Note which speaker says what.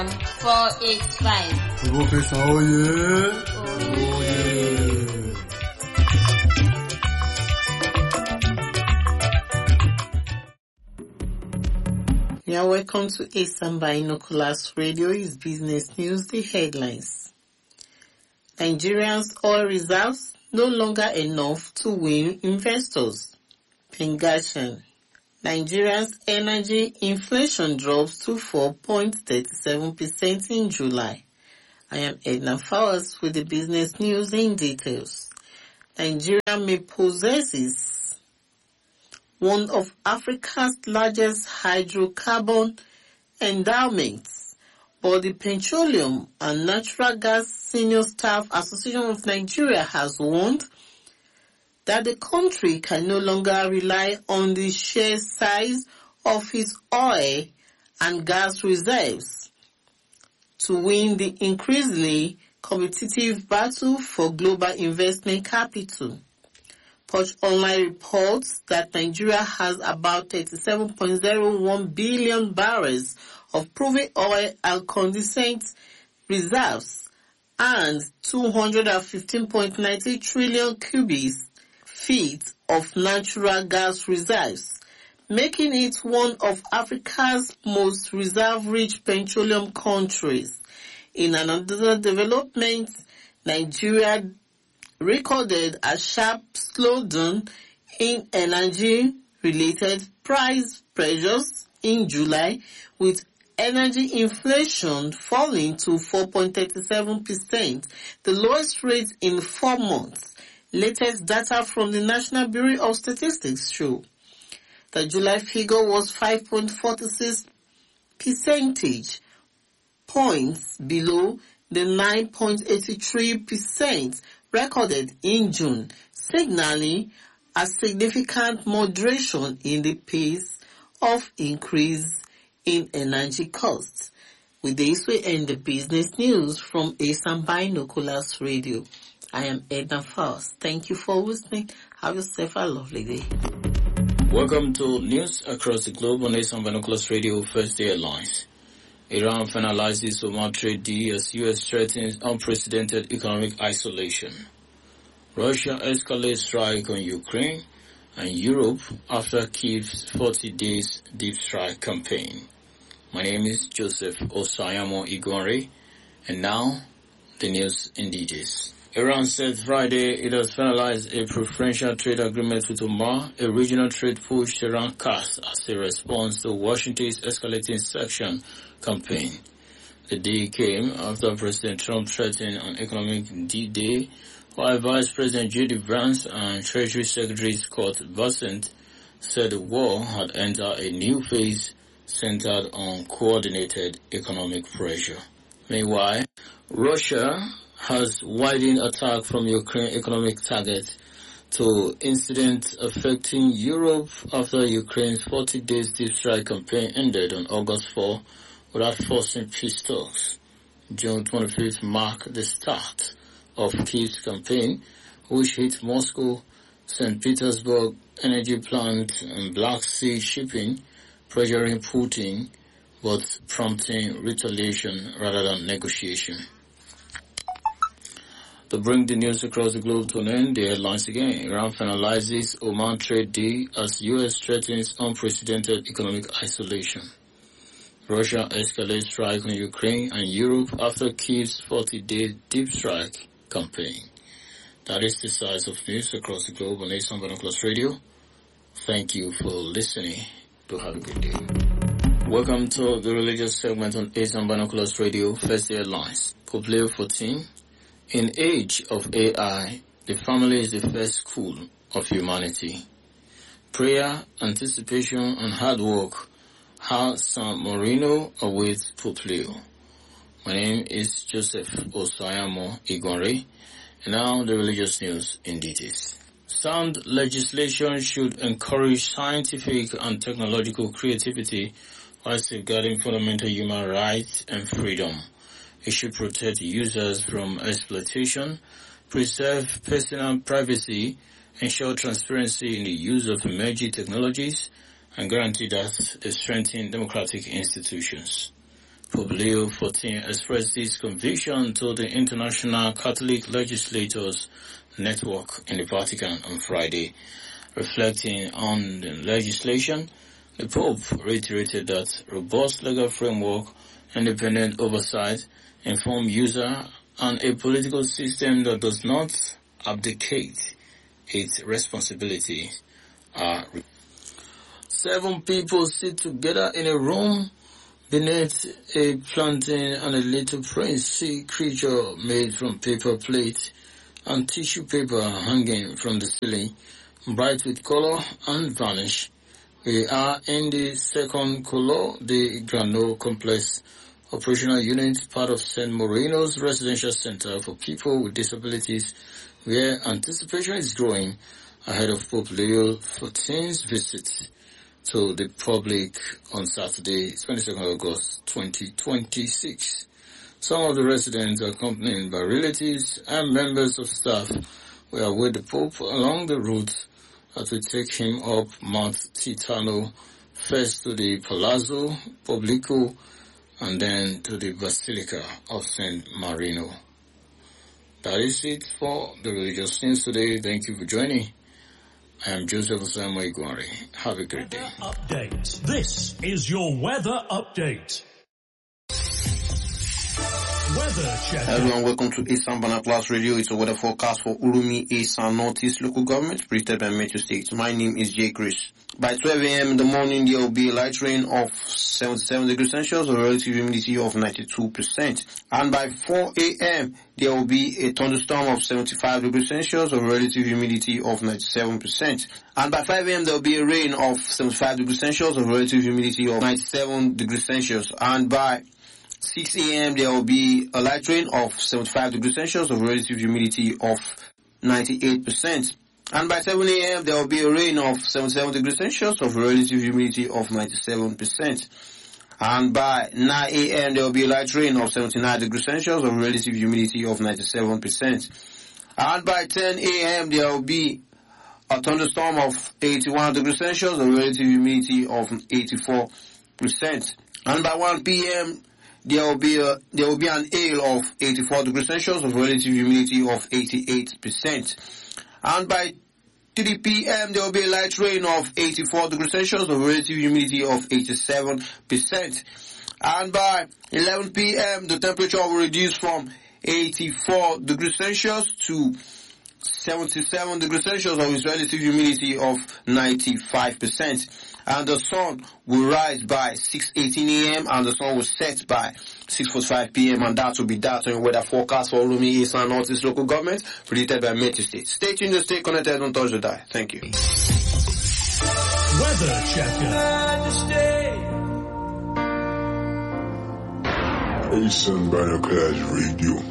Speaker 1: 485.
Speaker 2: Professor Oye. Oye.
Speaker 3: You are welcome to ASAM Binoculars Radio. Is business news, the headlines. Nigerians' oil reserves no longer enough to win investors. Pingashan. Nigeria's energy inflation drops to 4.37% in July. I am Edna Fowles with the business news in details. Nigeria may possesses one of Africa's largest hydrocarbon endowments, but the Petroleum and Natural Gas Senior Staff Association of Nigeria has warned that the country can no longer rely on the sheer size of its oil and gas reserves to win the increasingly competitive battle for global investment capital. Punch Online reports that Nigeria has about 37.01 billion barrels of proven oil and condensate reserves and 215.90 trillion cubic feet of natural gas reserves, making it one of Africa's most reserve-rich petroleum countries. In another development, Nigeria recorded a sharp slowdown in energy-related price pressures in July, with energy inflation falling to 4.37%, the lowest rate in 4 months. Latest data from the National Bureau of Statistics show the July figure was 5.46 percentage points below the 9.83% recorded in June, signaling a significant moderation in the pace of increase in energy costs. With this, we end the business news from ASAM Binoculars Radio. I am Edna Faust. Thank you for listening. Have yourself a lovely day.
Speaker 4: Welcome to News Across the Globe on ASAM Binoculars Radio First Day Headlines. Iran finalizes Oman trade deal as U.S. threatens unprecedented economic isolation. Russia escalates strike on Ukraine and Europe after Kyiv's 40 days deep strike campaign. My name is Joseph Osayamo Igore, and now the news in details. Iran said Friday it has finalized a preferential trade agreement with Oman, a regional trade push Tehran cast as a response to Washington's escalating sanction campaign. The deal came after President Trump threatened an economic D-Day, while Vice President J.D. Vance and Treasury Secretary Scott Bessent said the war had entered a new phase centered on coordinated economic pressure. Meanwhile, Russia has widened attack from Ukraine economic target to incidents affecting Europe after Ukraine's 40 days deep strike campaign ended on August 4 without forcing peace talks. June 25th marked the start of Kyiv's campaign, which hit Moscow, St. Petersburg energy plant and Black Sea shipping, pressuring Putin, but prompting retaliation rather than negotiation. To bring the news across the globe to an end, the headlines again. Iran finalizes Oman trade deal as U.S. threatens unprecedented economic isolation. Russia escalates strike on Ukraine and Europe after Kyiv's 40-day deep strike campaign. That is the size of news across the globe on ASAM Binoculars Radio. Thank you for listening. Do have a good day. Welcome to the religious segment on ASAM Binoculars Radio, First Day Headlines. Pope 14. In age of AI, the family is the first school of humanity. Prayer, anticipation, and hard work, how San Marino awaits Pope Leo. My name is Joseph Osayamo Igore, and now the religious news in details. Sound legislation should encourage scientific and technological creativity while safeguarding fundamental human rights and freedom. It should protect users from exploitation, preserve personal privacy, ensure transparency in the use of emerging technologies, and guarantee that they strengthen democratic institutions. Pope Leo XIV expressed his conviction to the International Catholic Legislators Network in the Vatican on Friday. Reflecting on the legislation, the Pope reiterated that robust legal framework, independent oversight, informed user, and a political system that does not abdicate its responsibilities are. 7 people sit together in a room beneath a plantain, and a little prince sea creature made from paper plate and tissue paper hanging from the ceiling, bright with color and varnish. We are in the second Colo de Grano complex operational unit, part of San Marino's residential center for people with disabilities, where anticipation is growing ahead of Pope Leo XIV's visit to the public on Saturday, 22nd August 2026. Some of the residents, accompanied by relatives and members of staff, were with the Pope along the route that will take him up Mount Titano, first to the Palazzo Pubblico and then to the Basilica of San Marino. That is it for the religious scenes today. Thank you for joining. I am Joseph Samuel Gwari. Have a great day.
Speaker 1: Update. This is your weather update. Weather check.
Speaker 2: Everyone, welcome to Eastern Binoculars Radio. It's a weather forecast for Urumi, Eastern Northeast local government, predicted by Metro State. My name is Jay Chris. By 12 a.m. in the morning, there will be a light rain of 77 degrees Celsius, a relative humidity of 92%. And by 4 a.m., there will be a thunderstorm of 75 degrees Celsius, a relative humidity of 97%. And by 5 a.m., there will be a rain of 75 degrees Celsius, a relative humidity of 97 degrees Celsius. And by 6 a.m. there will be a light rain of 75 degrees Celsius, a relative humidity of 98%. And by 7 a.m. there will be a rain of 77 degrees Celsius, of relative humidity of 97%. And by 9 a.m. there will be a light rain of 79 degrees Celsius, of relative humidity of 97%. And by 10 a.m. there will be a thunderstorm of 81 degrees Celsius, a relative humidity of 84%. And by 1 p.m. there will be an hail of 84 degrees Celsius, of relative humidity of 88%. And by 3 p.m. there will be a light rain of 84 degrees Celsius, of relative humidity of 87%. And by 11 p.m. the temperature will reduce from 84 degrees Celsius to 77 degrees Celsius, of its relative humidity of 95%. And the sun will rise by 6:18 a.m. and the sun will set by 6:45 p.m. and that will be that on weather forecast for Urumi, East and Northeast local government, predicted by Metro State. Stay tuned and stay connected, don't touch the dial. Thank you.
Speaker 1: Weather checker.
Speaker 5: Eastern Binoculars Radio.